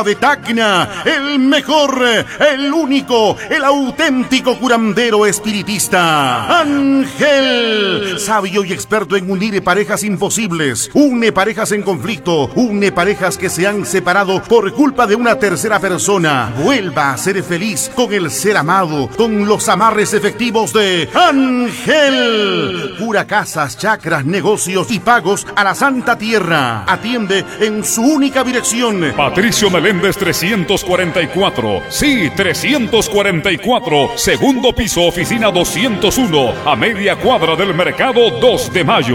de Tacna, el mejor, el único, el auténtico curandero espiritista, Ángel, sabio y experto en unir parejas imposibles, une parejas en conflicto, une parejas que se han separado por culpa de una tercera persona. Vuelva a ser feliz con el ser amado, con los amarres efectivos de Ángel. Cura casas, chakras, negocios y pagos a la Santa Tierra. Atiende en su única dirección. Patricio Meléndez 344. Sí, 344. Segundo piso, oficina 201. A media cuadra del mercado 2 de Mayo.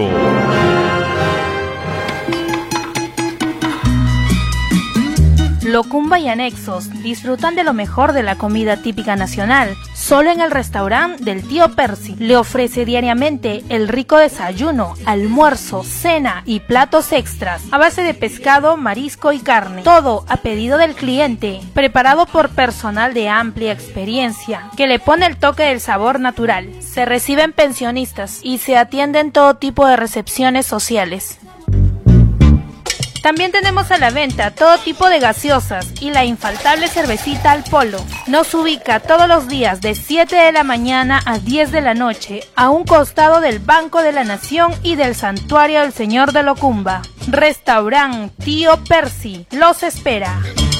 Locumba y anexos disfrutan de lo mejor de la comida típica nacional, solo en el restaurante del tío Percy. Le ofrece diariamente el rico desayuno, almuerzo, cena y platos extras a base de pescado, marisco y carne. Todo a pedido del cliente, preparado por personal de amplia experiencia, que le pone el toque del sabor natural. Se reciben pensionistas y se atienden todo tipo de recepciones sociales. También tenemos a la venta todo tipo de gaseosas y la infaltable cervecita al polo. Nos ubica todos los días de 7 de la mañana a 10 de la noche, a un costado del Banco de la Nación y del Santuario del Señor de Locumba. Restaurant Tío Percy los espera.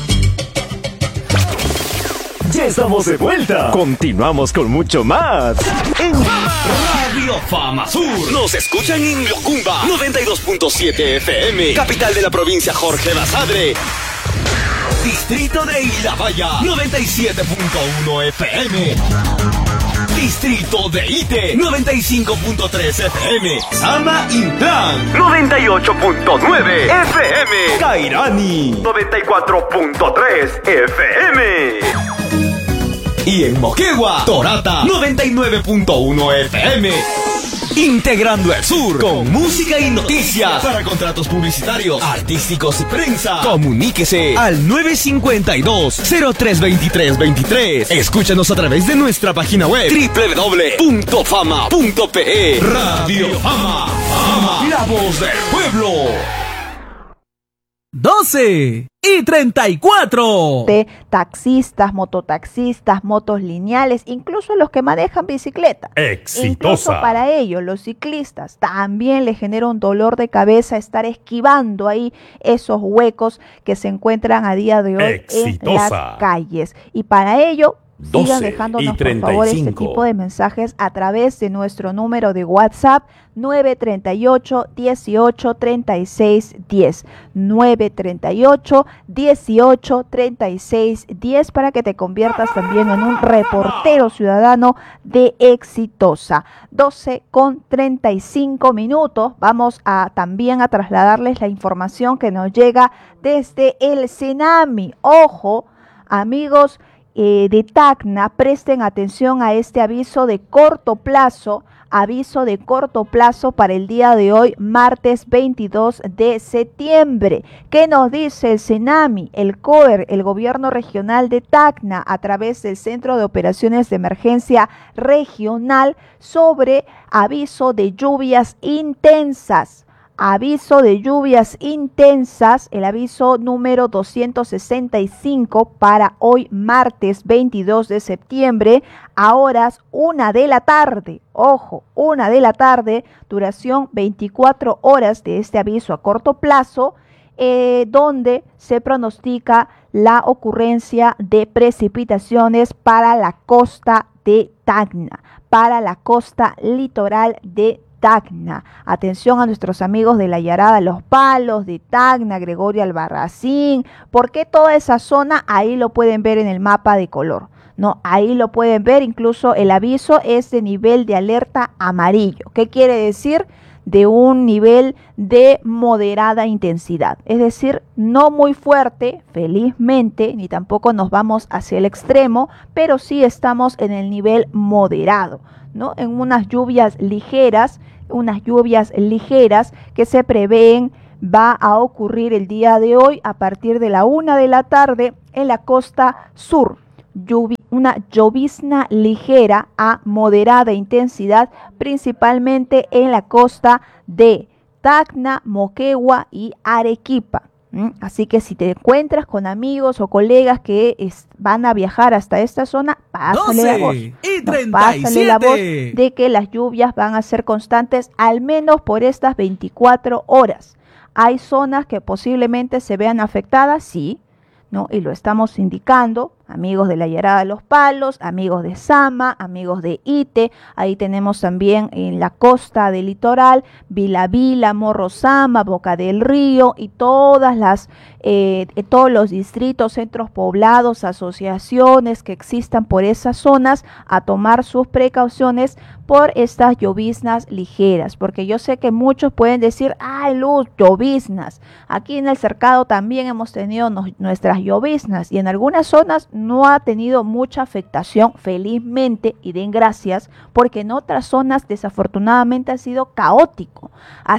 Ya estamos de vuelta. Continuamos con mucho más en Radio Fama Sur. Nos escuchan en Locumba 92.7 FM, capital de la provincia Jorge Basadre. Distrito de Ilabaya 97.1 FM. Distrito de Ite 95.3 FM. Sama Intlan 98.9 FM. Cairani 94.3 FM. Y en Moquegua, Torata 99.1 FM. Integrando el sur con música y noticias. Para contratos publicitarios, artísticos y prensa, comuníquese al 952-032323. Escúchanos a través de nuestra página web www.fama.pe. Radio Fama, Fama, la voz del pueblo. 12:34. De taxistas, mototaxistas, motos lineales, incluso los que manejan bicicleta. Exitosa. Incluso para ellos, los ciclistas, también les genera un dolor de cabeza estar esquivando ahí esos huecos que se encuentran a día de hoy Exitosa. en las calles. Y para ello, sigan 12 dejándonos y por favor este 35. tipo de mensajes a través de nuestro número de WhatsApp 938 18 36 10 938 18 36 10 para que te conviertas también en un reportero ciudadano de Exitosa. 12:35. Vamos a también a trasladarles la información que nos llega desde el Senami. Ojo, amigos de Tacna, presten atención a este aviso de corto plazo para el día de hoy, martes 22 de septiembre. ¿Qué nos dice el Senami, el COER, el gobierno regional de Tacna, a través del Centro de Operaciones de Emergencia Regional, sobre aviso de lluvias intensas? Aviso de lluvias intensas, el aviso número 265 para hoy martes 22 de septiembre a horas 1 de la tarde. Ojo, 1 de la tarde, duración 24 horas de este aviso a corto plazo, donde se pronostica la ocurrencia de precipitaciones para la costa de Tacna, para la costa litoral de Tacna. Atención a nuestros amigos de la Yarada Los Palos, de Tacna, Gregorio Albarracín, porque toda esa zona ahí lo pueden ver en el mapa de color, ¿no? Ahí lo pueden ver, incluso el aviso es de nivel de alerta amarillo. ¿Qué quiere decir? De un nivel de moderada intensidad, es decir, no muy fuerte, felizmente, ni tampoco nos vamos hacia el extremo, pero sí estamos en el nivel moderado, ¿no? En unas lluvias ligeras que se prevén va a ocurrir el día de hoy a partir de la 1 de la tarde en la costa sur. Una llovizna ligera a moderada intensidad, principalmente en la costa de Tacna, Moquegua y Arequipa. Así que si te encuentras con amigos o colegas que van a viajar hasta esta zona, pásale la voz. Pásale la voz de que las lluvias van a ser constantes al menos por estas 24 horas. Hay zonas que posiblemente se vean afectadas, sí, ¿no? Y lo estamos indicando, amigos de la Llerada de los Palos, amigos de Sama, amigos de Ite, ahí tenemos también en la costa del litoral, Vila Vila, Morro Sama, Boca del Río y todos los distritos, centros poblados, asociaciones que existan por esas zonas, a tomar sus precauciones por estas lloviznas ligeras, porque yo sé que muchos pueden decir, ¡ay, Luz, lloviznas! Aquí en el Cercado también hemos tenido nuestras lloviznas y en algunas zonas no ha tenido mucha afectación, felizmente, y den gracias, porque en otras zonas desafortunadamente ha sido caótico.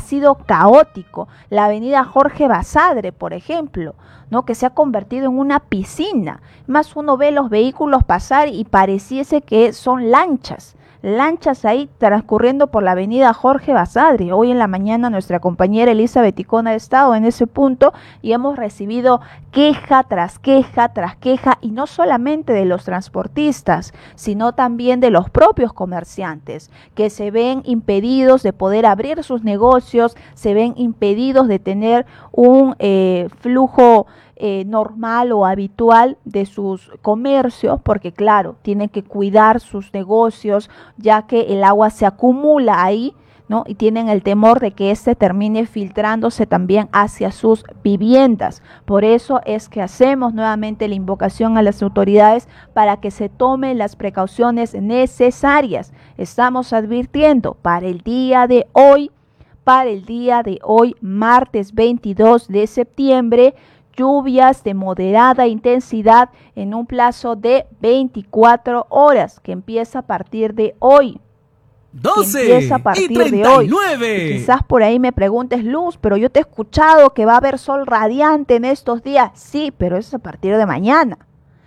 La avenida Jorge Basadre, por ejemplo, ¿no? Que se ha convertido en una piscina. Más uno ve los vehículos pasar y pareciese que son lanchas ahí transcurriendo por la avenida Jorge Basadre. Hoy en la mañana nuestra compañera Elizabeth Icona ha estado en ese punto y hemos recibido queja tras queja tras queja, y no solamente de los transportistas, sino también de los propios comerciantes, que se ven impedidos de poder abrir sus negocios, se ven impedidos de tener un flujo normal o habitual de sus comercios, porque claro, tienen que cuidar sus negocios, ya que el agua se acumula ahí, ¿no? Y tienen el temor de que termine filtrándose también hacia sus viviendas. Por eso es que hacemos nuevamente la invocación a las autoridades para que se tomen las precauciones necesarias. Estamos advirtiendo para el día de hoy, martes 22 de septiembre, lluvias de moderada intensidad en un plazo de 24 horas, que empieza a partir de hoy. 12:39. Quizás por ahí me preguntes, Luz, pero yo te he escuchado que va a haber sol radiante en estos días. Sí, pero eso es a partir de mañana.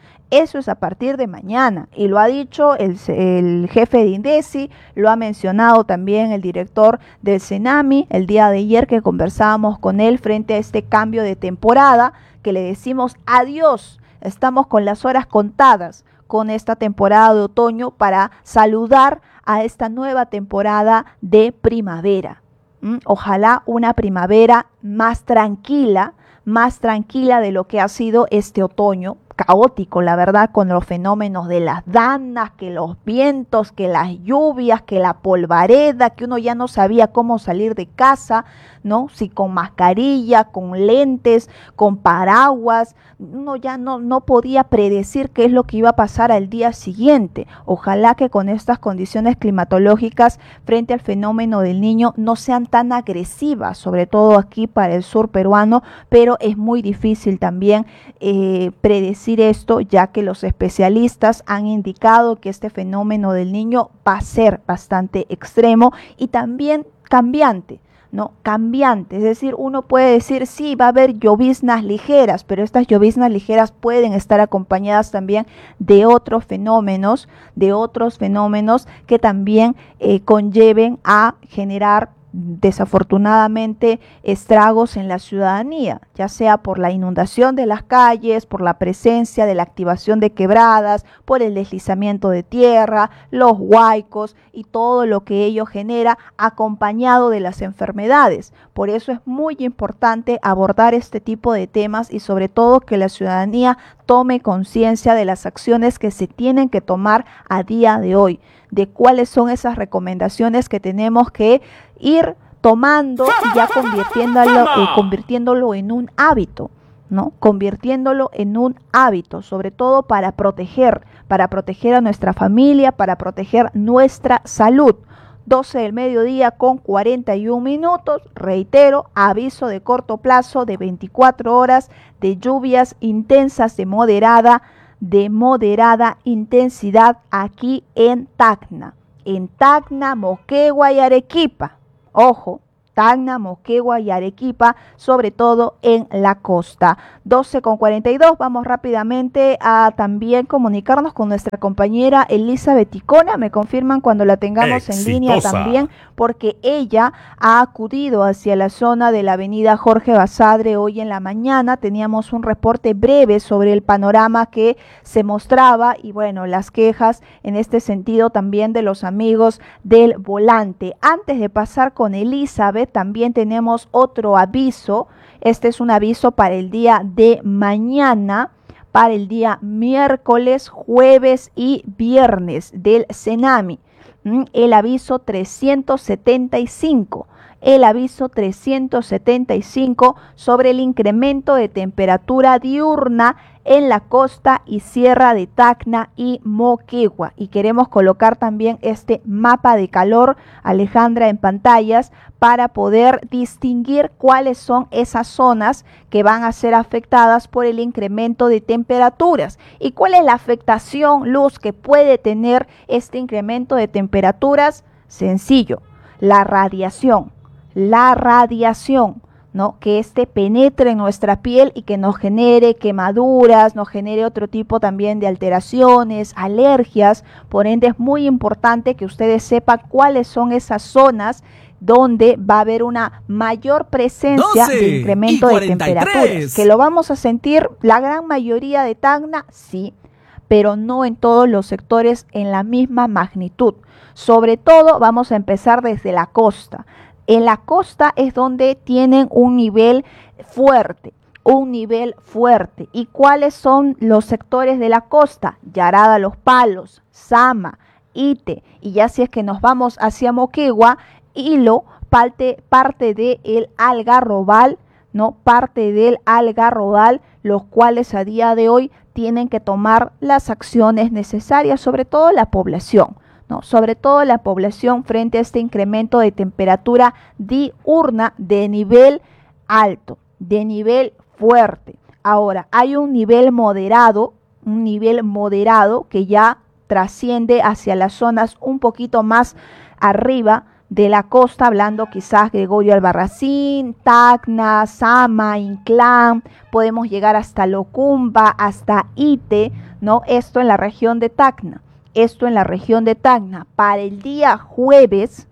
Y lo ha dicho el jefe de INDECI, lo ha mencionado también el director del CENAMI el día de ayer que conversábamos con él frente a este cambio de temporada, que le decimos adiós. Estamos con las horas contadas con esta temporada de otoño para saludar a esta nueva temporada de primavera. Ojalá una primavera más tranquila de lo que ha sido este otoño, caótico, la verdad, con los fenómenos de las danas, que los vientos, que las lluvias, que la polvareda, que uno ya no sabía cómo salir de casa, ¿no? Si con mascarilla, con lentes, con paraguas, uno ya no podía predecir qué es lo que iba a pasar al día siguiente. Ojalá que con estas condiciones climatológicas frente al fenómeno del Niño no sean tan agresivas, sobre todo aquí para el sur peruano, pero es muy difícil también predecir esto, ya que los especialistas han indicado que este fenómeno del Niño va a ser bastante extremo y también cambiante, es decir, uno puede decir sí, va a haber lloviznas ligeras, pero estas lloviznas ligeras pueden estar acompañadas también de otros fenómenos que también conlleven a generar desafortunadamente estragos en la ciudadanía, ya sea por la inundación de las calles, por la presencia de la activación de quebradas, por el deslizamiento de tierra, los huaicos y todo lo que ello genera, acompañado de las enfermedades. Por eso es muy importante abordar este tipo de temas y sobre todo que la ciudadanía tome conciencia de las acciones que se tienen que tomar a día de hoy, de cuáles son esas recomendaciones que tenemos que ir tomando y ya convirtiéndolo en un hábito, ¿no? Convirtiéndolo en un hábito, sobre todo para proteger a nuestra familia, para proteger nuestra salud. 12 del mediodía con 41 minutos, reitero, aviso de corto plazo de 24 horas de lluvias intensas de moderada intensidad aquí en Tacna, Moquegua y Arequipa. Ojo, Tacna, Moquegua y Arequipa, sobre todo en la costa. 12:42, vamos rápidamente a también comunicarnos con nuestra compañera Elizabeth Icona. Me confirman cuando la tengamos en línea también, porque ella ha acudido hacia la zona de la avenida Jorge Basadre hoy en la mañana. Teníamos un reporte breve sobre el panorama que se mostraba y bueno, las quejas en este sentido también de los amigos del volante. Antes de pasar con Elizabeth, también tenemos otro aviso. Este es un aviso para el día de mañana, para el día miércoles, jueves y viernes del Senami. El aviso 375. El aviso 375 sobre el incremento de temperatura diurna en la costa y sierra de Tacna y Moquegua. Y queremos colocar también este mapa de calor, Alejandra, en pantallas para poder distinguir cuáles son esas zonas que van a ser afectadas por el incremento de temperaturas y cuál es la afectación, Luz, que puede tener este incremento de temperaturas. Sencillo, la radiación, ¿no? Que penetre en nuestra piel y que nos genere quemaduras, nos genere otro tipo también de alteraciones, alergias. Por ende es muy importante que ustedes sepan cuáles son esas zonas donde va a haber una mayor presencia de incremento de temperaturas. Que lo vamos a sentir la gran mayoría de Tacna, sí, pero no en todos los sectores en la misma magnitud. Sobre todo vamos a empezar desde la costa. En la costa es donde tienen un nivel fuerte. ¿Y cuáles son los sectores de la costa? Yarada Los Palos, Sama, Ite. Y ya si es que nos vamos hacia Moquegua, Hilo, parte del Algarrobal, ¿no? Parte del Algarrobal, los cuales a día de hoy tienen que tomar las acciones necesarias, sobre todo la población. No, sobre todo la población frente a este incremento de temperatura diurna de nivel alto, de nivel fuerte. Ahora, hay un nivel moderado que ya trasciende hacia las zonas un poquito más arriba de la costa, hablando quizás Gregorio Albarracín, Tacna, Sama, Inclán, podemos llegar hasta Locumba, hasta Ite, ¿no? Esto en la región de Tacna. Para el día jueves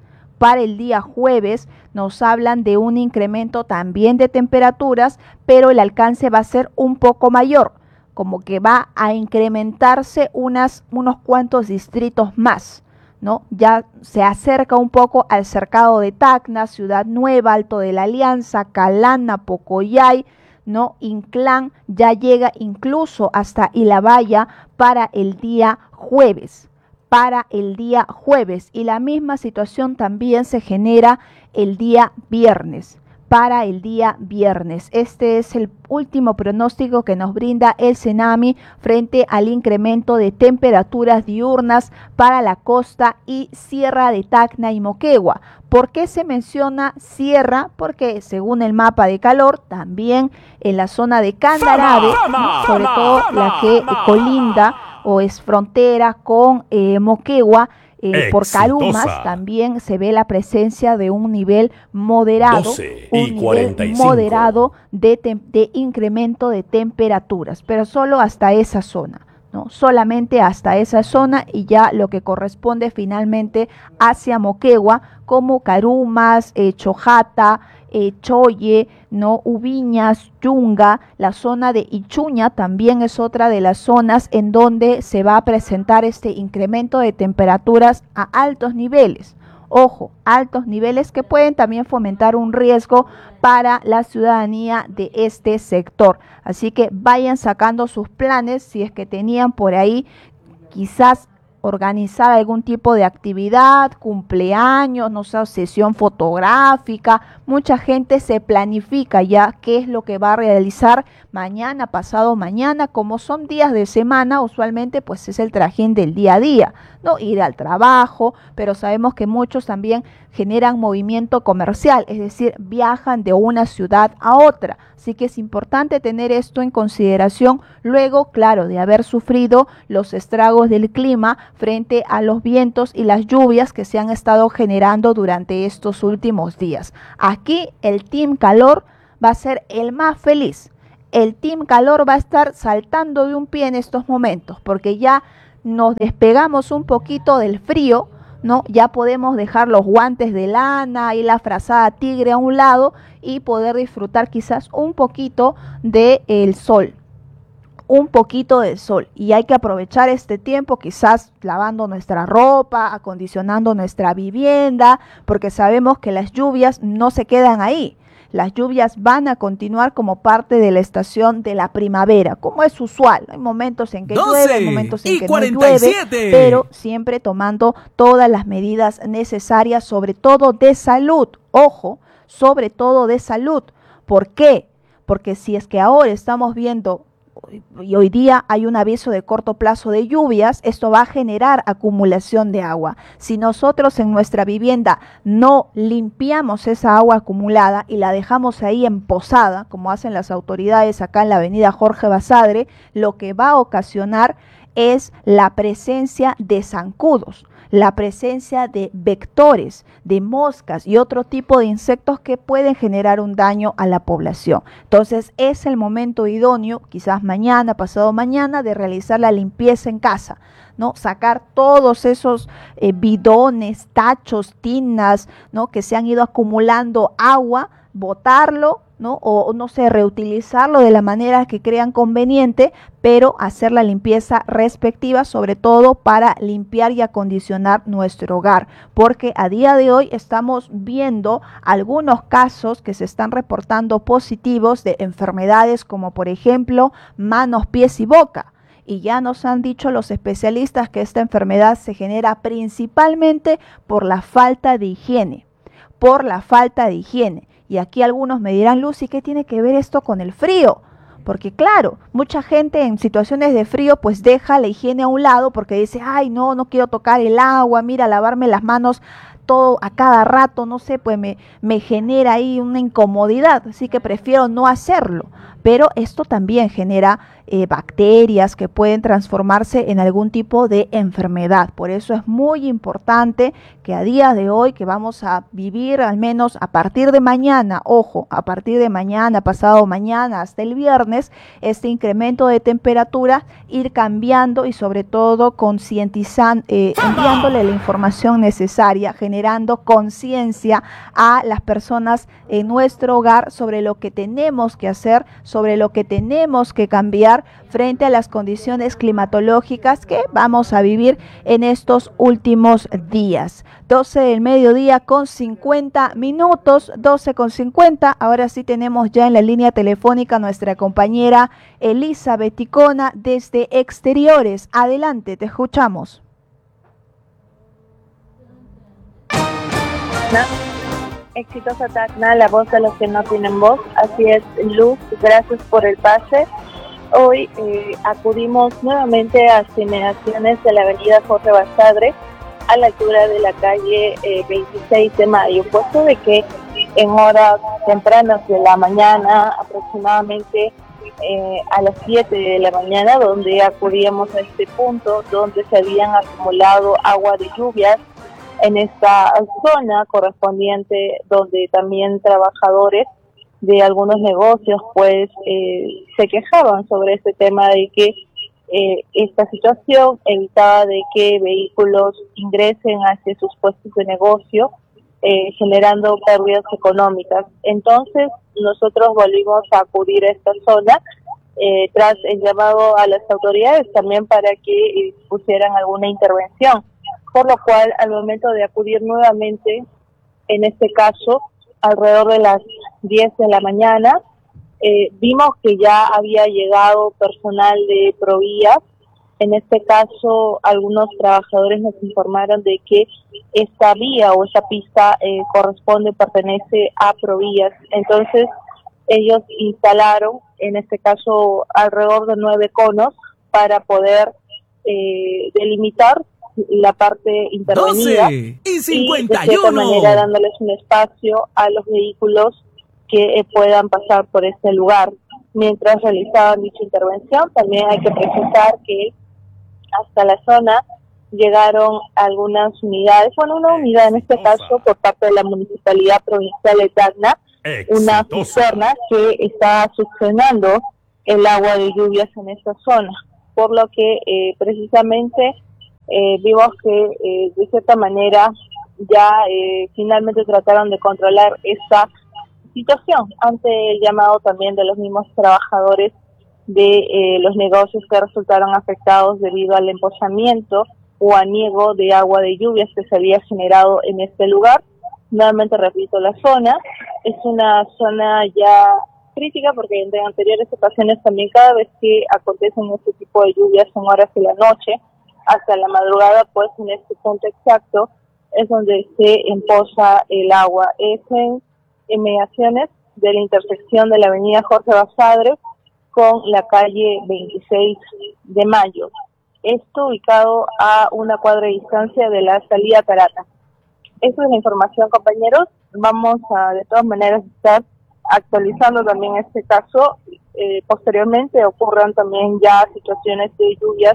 nos hablan de un incremento también de temperaturas, pero el alcance va a ser un poco mayor, como que va a incrementarse unos cuantos distritos más, ¿no? Ya se acerca un poco al cercado de Tacna, Ciudad Nueva, Alto de la Alianza, Calana, Pocoyay, ¿no? Inclán, ya llega incluso hasta Ilabaya para el día jueves. Y la misma situación también se genera el día viernes. Este es el último pronóstico que nos brinda el Senami frente al incremento de temperaturas diurnas para la costa y sierra de Tacna y Moquegua. ¿Por qué se menciona sierra? Porque según el mapa de calor, también en la zona de Candarave, sobre todo la que colinda o es frontera con Moquegua, por Carumas también se ve la presencia de un nivel moderado, de incremento de temperaturas, pero solo hasta esa zona, ¿no? Solamente hasta esa zona, y ya lo que corresponde finalmente hacia Moquegua, como Carumas, Chojata, Choye, ¿no? Ubiñas, Yunga, la zona de Ichuña también es otra de las zonas en donde se va a presentar este incremento de temperaturas a altos niveles. Ojo, altos niveles que pueden también fomentar un riesgo para la ciudadanía de este sector. Así que vayan sacando sus planes si es que tenían por ahí quizás organizar algún tipo de actividad, cumpleaños, no sé, sesión fotográfica. Mucha gente se planifica ya qué es lo que va a realizar mañana, pasado mañana. Como son días de semana, usualmente pues es el trajín del día a día, ¿no? Ir al trabajo, pero sabemos que muchos también generan movimiento comercial, es decir, viajan de una ciudad a otra. Así que es importante tener esto en consideración luego, claro, de haber sufrido los estragos del clima frente a los vientos y las lluvias que se han estado generando durante estos últimos días. Aquí el Team Calor va a ser el más feliz. El Team Calor va a estar saltando de un pie en estos momentos, porque ya nos despegamos un poquito del frío, ¿no? Ya podemos dejar los guantes de lana y la frazada tigre a un lado y poder disfrutar quizás un poquito del sol. Un poquito de sol, y hay que aprovechar este tiempo quizás lavando nuestra ropa, acondicionando nuestra vivienda, porque sabemos que las lluvias no se quedan ahí. Las lluvias van a continuar como parte de la estación de la primavera, como es usual. Hay momentos en que llueve, hay momentos en que 47. No llueve, pero siempre tomando todas las medidas necesarias, sobre todo de salud. Ojo, sobre todo de salud. ¿Por qué? Porque si es que ahora estamos viendo y hoy día hay un aviso de corto plazo de lluvias, esto va a generar acumulación de agua. Si nosotros en nuestra vivienda no limpiamos esa agua acumulada y la dejamos ahí emposada, como hacen las autoridades acá en la avenida Jorge Basadre, lo que va a ocasionar es la presencia de zancudos, la presencia de vectores, de moscas y otro tipo de insectos que pueden generar un daño a la población. Entonces es el momento idóneo, quizás mañana, pasado mañana, de realizar la limpieza en casa, ¿no? Sacar todos esos bidones, tachos, tinas, ¿no? Que se han ido acumulando agua, botarlo, ¿no? O no sé, reutilizarlo de la manera que crean conveniente, pero hacer la limpieza respectiva, sobre todo para limpiar y acondicionar nuestro hogar, porque a día de hoy estamos viendo algunos casos que se están reportando positivos de enfermedades como por ejemplo manos, pies y boca. Y ya nos han dicho los especialistas que esta enfermedad se genera principalmente por la falta de higiene, Y aquí algunos me dirán, Lucy, ¿qué tiene que ver esto con el frío? Porque claro, mucha gente en situaciones de frío pues deja la higiene a un lado porque dice, ay no quiero tocar el agua, mira, lavarme las manos todo a cada rato, no sé, pues me genera ahí una incomodidad, así que prefiero no hacerlo. Pero esto también genera bacterias que pueden transformarse en algún tipo de enfermedad. Por eso es muy importante que a día de hoy, que vamos a vivir al menos a partir de mañana, ojo, a partir de mañana, pasado mañana, hasta el viernes, este incremento de temperatura, ir cambiando y sobre todo concientizando, enviándole la información necesaria, generando conciencia a las personas en nuestro hogar sobre lo que tenemos que hacer, sobre lo que tenemos que cambiar frente a las condiciones climatológicas que vamos a vivir en estos últimos días. 12 del mediodía con 50 minutos, 12 con 50. Ahora sí tenemos ya en la línea telefónica nuestra compañera Elizabeth Ticona desde Exteriores. Adelante, te escuchamos. Exitosa Tacna, la voz de los que no tienen voz. Así es, Luz, gracias por el pase. Hoy acudimos nuevamente a inmediaciones de la avenida Jorge Basadre, a la altura de la calle 26 de mayo, puesto de que en horas tempranas de la mañana, aproximadamente a las 7 de la mañana, donde acudíamos a este punto, donde se habían acumulado agua de lluvias en esta zona correspondiente, donde también trabajadores de algunos negocios pues se quejaban sobre este tema de que esta situación evitaba de que vehículos ingresen hacia sus puestos de negocio, generando pérdidas económicas. Entonces nosotros volvimos a acudir a esta zona tras el llamado a las autoridades también para que pusieran alguna intervención, por lo cual al momento de acudir nuevamente, en este caso alrededor de las 10 de la mañana, vimos que ya había llegado personal de Provías. En este caso, algunos trabajadores nos informaron de que esta vía o esta pista pertenece a Provías. Entonces, ellos instalaron, en este caso, alrededor de 9 conos para poder delimitar la parte intervenida 12 y 51. Y de cierta manera dándoles un espacio a los vehículos que puedan pasar por este lugar. Mientras realizaban dicha intervención, también hay que precisar que hasta la zona llegaron algunas unidades, una unidad en este caso por parte de la Municipalidad Provincial de Tacna, una cisterna que está succionando el agua de lluvias en esta zona, por lo que precisamente vimos que de cierta manera ya finalmente trataron de controlar esta situación ante el llamado también de los mismos trabajadores de los negocios que resultaron afectados debido al empollamiento o aniego de agua de lluvias que se había generado en este lugar. Nuevamente repito, la zona es una zona ya crítica porque en anteriores ocasiones también cada vez que acontecen este tipo de lluvias en horas de la noche hasta la madrugada, pues en este punto exacto es donde se empoza el agua. Es en inmediaciones de la intersección de la avenida Jorge Basadre con la calle 26 de Mayo. Esto ubicado a una cuadra de distancia de la salida Tarata. Esa es la información, compañeros. Vamos a de todas maneras estar actualizando también este caso. Posteriormente ocurran también ya situaciones de lluvias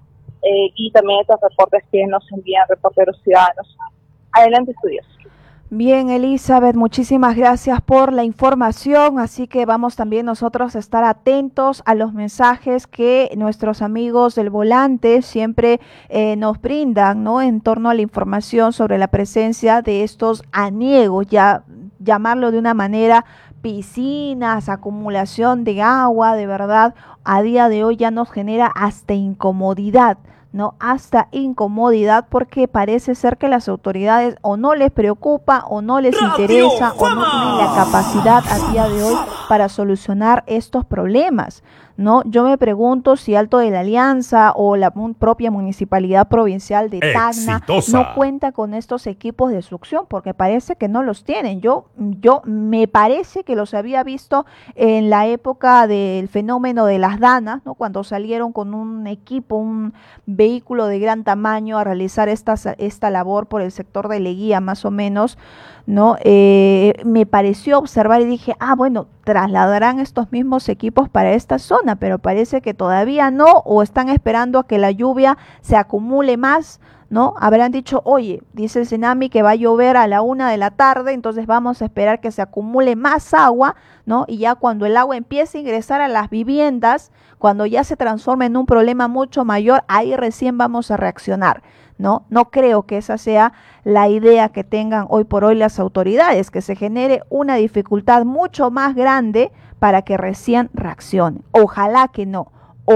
y también estos reportes que nos envían reporteros ciudadanos. Adelante, estudios. Bien, Elizabeth, muchísimas gracias por la información, así que vamos también nosotros a estar atentos a los mensajes que nuestros amigos del Volante siempre nos brindan, ¿no? En torno a la información sobre la presencia de estos aniegos, ya llamarlo de una manera, piscinas, acumulación de agua, de verdad, a día de hoy ya nos genera hasta incomodidad, ¿no? Hasta incomodidad, porque parece ser que las autoridades o no les preocupa o no les interesa o no tienen la capacidad a día de hoy para solucionar estos problemas, ¿no? Yo me pregunto si Alto de la Alianza o la propia Municipalidad Provincial de Tacna no cuenta con estos equipos de succión, porque parece que no los tienen. Yo me parece que los había visto en la época del fenómeno de las danas, ¿no? Cuando salieron con un equipo, un vehículo de gran tamaño a realizar esta labor por el sector de Leguía, más o menos, ¿no? Me pareció observar y dije, bueno, trasladarán estos mismos equipos para esta zona, pero parece que todavía no, o están esperando a que la lluvia se acumule más, ¿no? Habrán dicho, oye, dice el Senami que va a llover a la 1 de la tarde, entonces vamos a esperar que se acumule más agua, ¿no? Y ya cuando el agua empiece a ingresar a las viviendas, cuando ya se transforme en un problema mucho mayor, ahí recién vamos a reaccionar, ¿no? No creo que esa sea la idea que tengan hoy por hoy las autoridades, que se genere una dificultad mucho más grande para que recién reaccionen. Ojalá que no,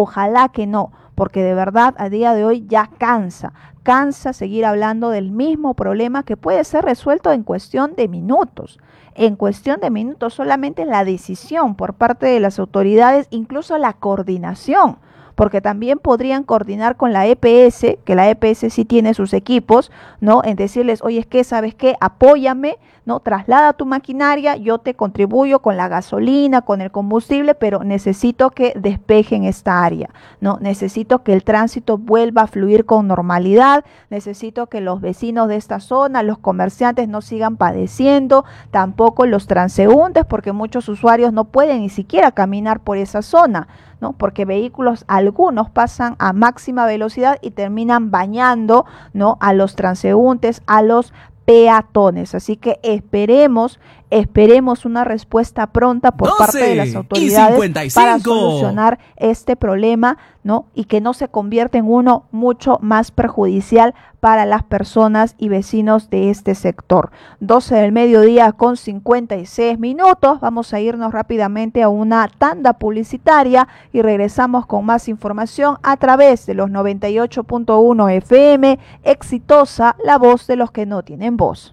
porque de verdad a día de hoy ya cansa seguir hablando del mismo problema que puede ser resuelto en cuestión de minutos. En cuestión de minutos solamente la decisión por parte de las autoridades, incluso la coordinación, porque también podrían coordinar con la EPS, que la EPS sí tiene sus equipos, ¿no? En decirles, oye, es que, ¿sabes qué? Apóyame, ¿no? Traslada tu maquinaria, yo te contribuyo con la gasolina, con el combustible, pero necesito que despejen esta área, ¿no? Necesito que el tránsito vuelva a fluir con normalidad, necesito que los vecinos de esta zona, los comerciantes no sigan padeciendo, tampoco los transeúntes, porque muchos usuarios no pueden ni siquiera caminar por esa zona, ¿no? Porque vehículos, algunos pasan a máxima velocidad y terminan bañando, ¿no? A los transeúntes, a los peatones. Así que esperemos una respuesta pronta por parte de las autoridades para solucionar este problema, ¿no? Y que no se convierta en uno mucho más perjudicial para las personas y vecinos de este sector. 12 del mediodía con 56 minutos. Vamos a irnos rápidamente a una tanda publicitaria y regresamos con más información a través de los 98.1 FM. Exitosa, la voz de los que no tienen voz.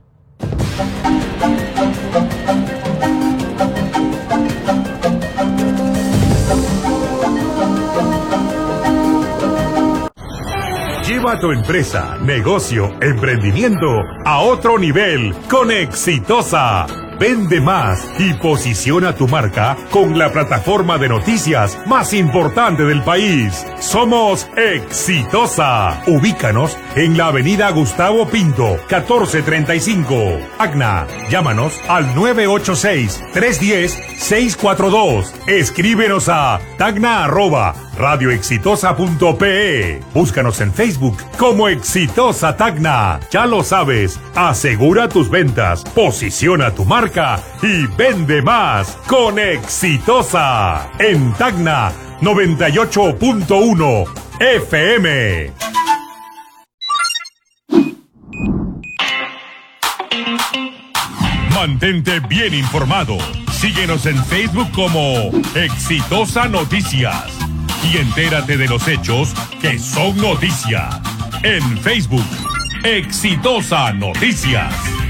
Lleva tu empresa, negocio, emprendimiento a otro nivel con Exitosa. Vende más y posiciona tu marca con la plataforma de noticias más importante del país. Somos Exitosa. Ubícanos en la avenida Gustavo Pinto, 1435. Tacna, llámanos al 986-310-642. Escríbenos a tacna@radioexitosa.pe. Búscanos en Facebook como Exitosa Tacna. Ya lo sabes, asegura tus ventas, posiciona tu marca y vende más con Exitosa. En Tacna 98.1 FM. Mantente bien informado. Síguenos en Facebook como Exitosa Noticias y entérate de los hechos que son noticia. En Facebook, Exitosa Noticias.